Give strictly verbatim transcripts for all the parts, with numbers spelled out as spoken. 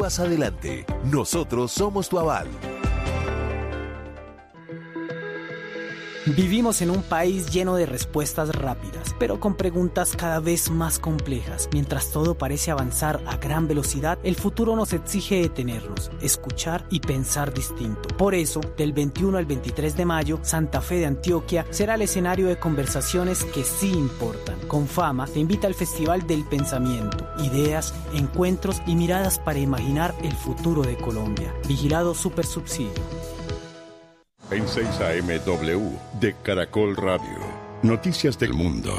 vas adelante. Nosotros somos tu aval. Vivimos en un país lleno de respuestas rápidas, pero con preguntas cada vez más complejas. Mientras todo parece avanzar a gran velocidad, el futuro nos exige detenernos, escuchar y pensar distinto. Por eso, del veintiuno al veintitrés de mayo, Santa Fe de Antioquia será el escenario de conversaciones que sí importan. Confama te invita al Festival del Pensamiento, ideas, encuentros y miradas para imaginar el futuro de Colombia. Vigilado Supersubsidio. En seis A M W de Caracol Radio. Noticias del mundo.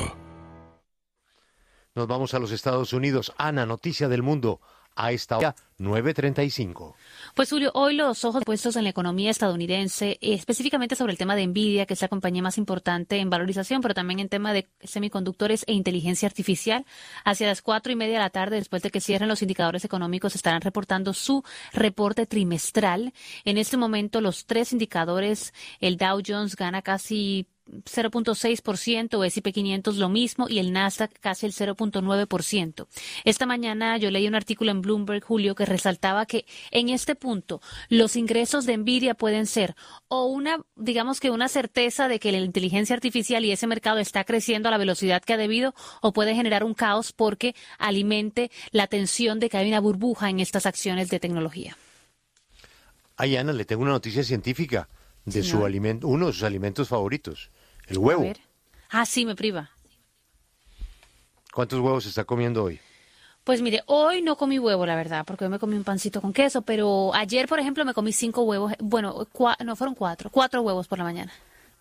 Nos vamos a los Estados Unidos. Ana, noticia del mundo. A esta hora, nueve treinta y cinco. Pues Julio, hoy los ojos puestos en la economía estadounidense, específicamente sobre el tema de Nvidia, que es la compañía más importante en valorización, pero también en tema de semiconductores e inteligencia artificial. Hacia las cuatro y media de la tarde, después de que cierren los indicadores económicos, estarán reportando su reporte trimestral. En este momento, los tres indicadores, el Dow Jones gana casi cero punto seis por ciento, S y P quinientos lo mismo y el Nasdaq casi el cero punto nueve por ciento. Esta mañana yo leí un artículo en Bloomberg, Julio, que resaltaba que en este punto los ingresos de Nvidia pueden ser o una, digamos que una certeza de que la inteligencia artificial y ese mercado está creciendo a la velocidad que ha debido, o puede generar un caos porque alimente la tensión de que hay una burbuja en estas acciones de tecnología. Ay, Ana, le tengo una noticia científica de Señor. su alimento, uno de sus alimentos favoritos. El huevo. A ver. Ah, sí, me priva. ¿Cuántos huevos está comiendo hoy? Pues mire, hoy no comí huevo, la verdad, porque hoy me comí un pancito con queso, pero ayer, por ejemplo, me comí cinco huevos, bueno, cua- no, fueron cuatro, cuatro huevos por la mañana.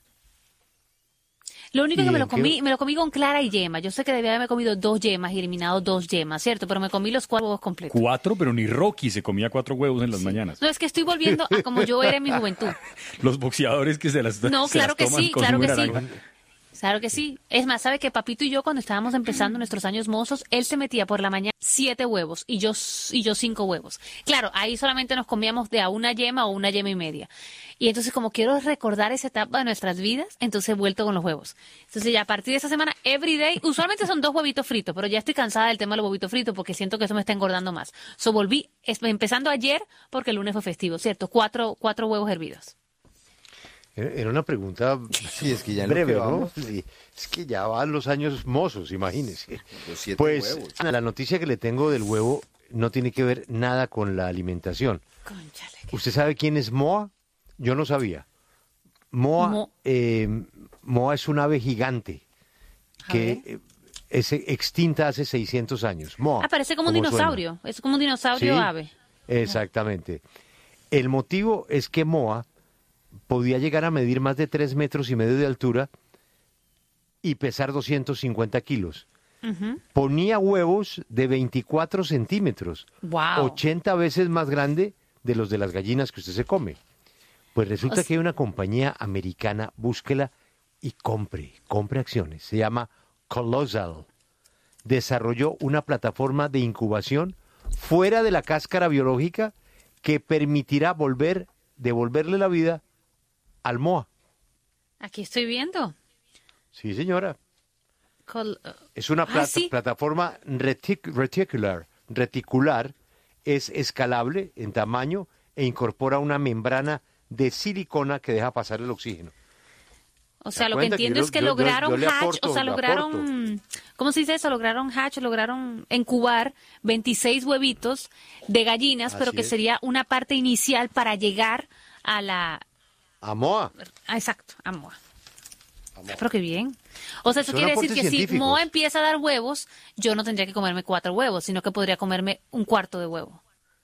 Lo único ¿Y que me en lo qué- comí, me lo comí con clara y yema. Yo sé que debía haberme comido dos yemas y eliminado dos yemas, ¿cierto? Pero me comí los cuatro huevos completos. Cuatro, pero ni Rocky se comía cuatro huevos en las mañanas. No, es que estoy volviendo a como yo era en mi juventud. Los boxeadores que se las, No, se claro las que toman sí, con claro zumo que de sí. naranja. Claro que sí. Es más, ¿sabe que Papito y yo cuando estábamos empezando nuestros años mozos, él se metía por la mañana siete huevos y yo y yo cinco huevos? Claro, ahí solamente nos comíamos de a una yema o una yema y media. Y entonces, como quiero recordar esa etapa de nuestras vidas, entonces he vuelto con los huevos. Entonces ya a partir de esta semana, every day, usualmente son dos huevitos fritos, pero ya estoy cansada del tema de los huevitos fritos porque siento que eso me está engordando más. So volví, es- empezando ayer porque el lunes fue festivo, ¿cierto? Cuatro, cuatro huevos hervidos. Era era una pregunta Sí, es que ya en lo breve, que ¿no? vamos. Sí, es que ya van los años mozos, imagínese. Los siete Pues huevos. Ana, la noticia que le tengo del huevo no tiene que ver nada con la alimentación. Cónchale, qué- ¿Usted sabe quién es Moa? Yo no sabía. Moa, Mo- eh, Moa es un ave gigante A que ver. eh, es extinta hace seiscientos años. Moa. Ah, parece como un ¿cómo suena? dinosaurio. Es como un dinosaurio Sí, ave. Exactamente. El motivo es que Moa podía llegar a medir más de tres metros y medio de altura y pesar doscientos cincuenta kilos. Ujú. Ponía huevos de veinticuatro centímetros, Wow. ochenta veces más grande de los de las gallinas que usted se come. Pues resulta O sea- que hay una compañía americana, búsquela y compre, compre acciones. Se llama Colossal. Desarrolló una plataforma de incubación fuera de la cáscara biológica que permitirá volver, devolverle la vida al Moa. Aquí estoy viendo. Sí, señora. Col- Es una Ah, plata- sí. plataforma retic- reticular, reticular, es escalable en tamaño e incorpora una membrana de silicona que deja pasar el oxígeno. O ¿Se sea, da lo que cuenta que entiendo yo- es que yo- yo- lograron yo le hatch, aporto, o sea, le lograron, ¿cómo se dice eso? Lograron hatch, lograron incubar veintiséis huevitos de gallinas, pero Así que es. sería una parte inicial para llegar a la, A Moa. ah, exacto, a Moa. Pero qué bien. O sea, eso Son quiere decir aportes que si científicos. Moa empieza a dar huevos, yo no tendría que comerme cuatro huevos, sino que podría comerme un cuarto de huevo.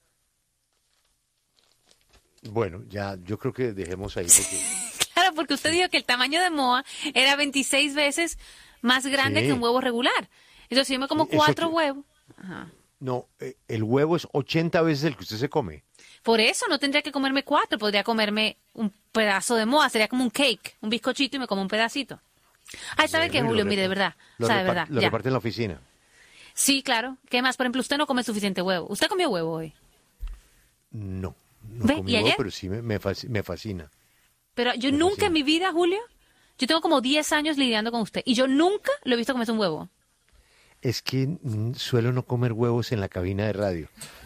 Bueno, ya yo creo que dejemos ahí. Porque... Claro, porque usted dijo que el tamaño de Moa era veintiséis veces más grande Sí. que un huevo regular. Entonces, si yo me como Sí, eso cuatro que- huevos. Ajá. No, eh, el huevo es ochenta veces el que usted se come. Por eso no tendría que comerme cuatro, podría comerme un pedazo de Moa, sería como un cake, un bizcochito y me como un pedacito. Ay, ¿sabe qué, Bueno, y Julio? lo Mire, de repar- verdad, Lo, sabe, de repar- verdad, lo ya. reparte en la oficina. Sí, claro. ¿Qué más? Por ejemplo, usted no come suficiente huevo. ¿Usted comió huevo hoy? No, no ¿Ve? comí ¿Y huevo, ayer? pero sí me, me fasc- me fascina. Pero yo Me nunca fascina. en mi vida, Julio, yo tengo como diez años lidiando con usted y yo nunca lo he visto comerse un huevo. Es que mm, suelo no comer huevos en la cabina de radio.